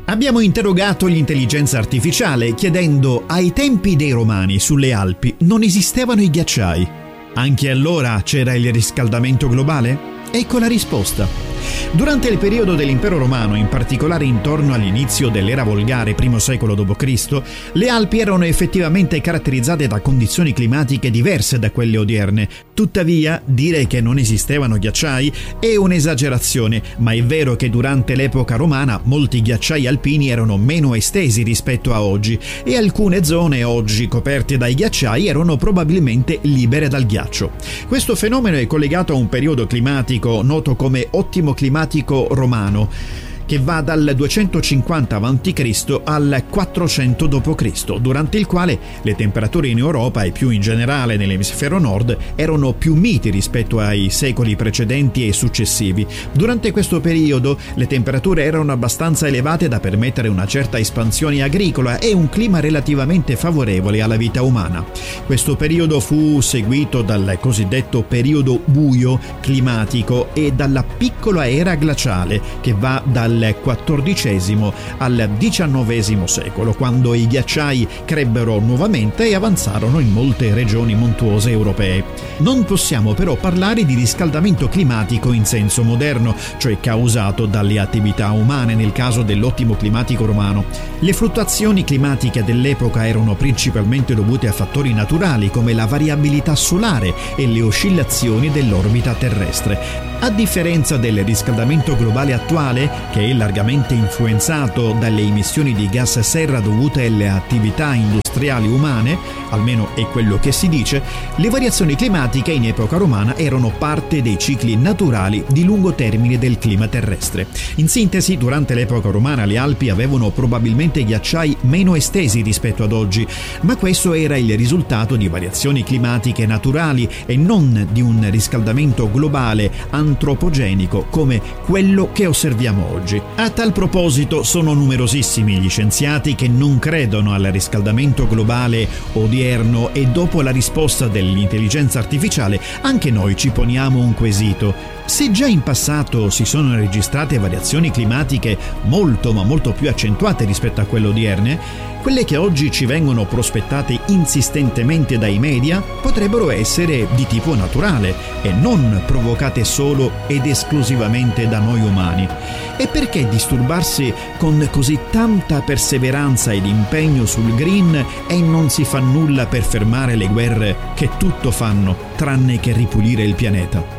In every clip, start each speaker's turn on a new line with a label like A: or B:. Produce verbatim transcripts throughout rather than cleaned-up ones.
A: Abbiamo interrogato l'intelligenza artificiale chiedendo: ai tempi dei Romani sulle Alpi non esistevano i ghiacciai? Anche allora c'era il riscaldamento globale? Ecco la risposta. Durante il periodo dell'Impero Romano, in particolare intorno all'inizio dell'era volgare, primo secolo dopo Cristo, le Alpi erano effettivamente caratterizzate da condizioni climatiche diverse da quelle odierne. Tuttavia, dire che non esistevano ghiacciai è un'esagerazione, ma è vero che durante l'epoca romana molti ghiacciai alpini erano meno estesi rispetto a oggi e alcune zone oggi coperte dai ghiacciai erano probabilmente libere dal ghiaccio. Questo fenomeno è collegato a un periodo climatico noto come ottimo climatico romano, che va dal duecentocinquanta avanti Cristo al quattrocento dopo Cristo, durante il quale le temperature in Europa e più in generale nell'emisfero nord erano più miti rispetto ai secoli precedenti e successivi. Durante questo periodo le temperature erano abbastanza elevate da permettere una certa espansione agricola e un clima relativamente favorevole alla vita umana. Questo periodo fu seguito dal cosiddetto periodo buio climatico e dalla piccola era glaciale che va dal quattordicesimo al diciannovesimo secolo, quando i ghiacciai crebbero nuovamente e avanzarono in molte regioni montuose europee. Non possiamo però parlare di riscaldamento climatico in senso moderno, cioè causato dalle attività umane nel caso dell'ottimo climatico romano. Le fluttuazioni climatiche dell'epoca erano principalmente dovute a fattori naturali come la variabilità solare e le oscillazioni dell'orbita terrestre. A differenza del riscaldamento globale attuale, che è largamente influenzato dalle emissioni di gas serra dovute alle attività industriali umane, almeno è quello che si dice, le variazioni climatiche in epoca romana erano parte dei cicli naturali di lungo termine del clima terrestre. In sintesi, durante l'epoca romana le Alpi avevano probabilmente ghiacciai meno estesi rispetto ad oggi, ma questo era il risultato di variazioni climatiche naturali e non di un riscaldamento globale antropogenico come quello che osserviamo oggi. A tal proposito sono numerosissimi gli scienziati che non credono al riscaldamento globale odierno e dopo la risposta dell'intelligenza artificiale anche noi ci poniamo un quesito. Se già in passato si sono registrate variazioni climatiche molto ma molto più accentuate rispetto a quelle odierne, quelle che oggi ci vengono prospettate insistentemente dai media potrebbero essere di tipo naturale e non provocate solo ed esclusivamente da noi umani. E perché disturbarsi con così tanta perseveranza ed impegno sul green e non si fa nulla per fermare le guerre che tutto fanno tranne che ripulire il pianeta?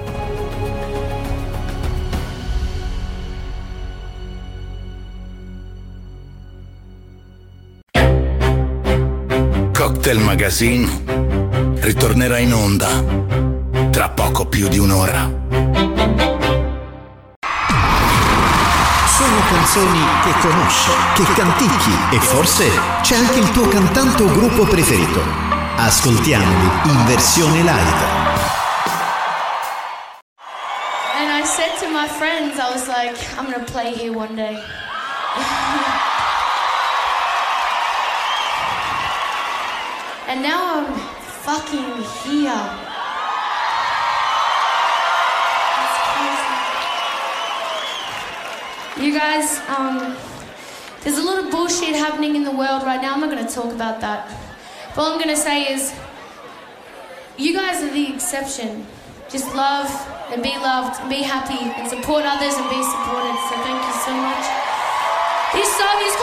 B: Cocktail Magazine ritornerà in onda tra poco più di un'ora.
A: Sono canzoni che conosci, che canticchi e forse c'è anche il tuo cantante o gruppo preferito. Ascoltiamoli in versione live.
C: And I said to my friends, I was like, I'm gonna play here one day. And now I'm fucking here. That's crazy. You guys, um, there's a lot of bullshit happening in the world right now. I'm not going to talk about that. But all I'm going to say is, you guys are the exception. Just love and be loved, and be happy, and support others and be supported. So thank you so much. This song is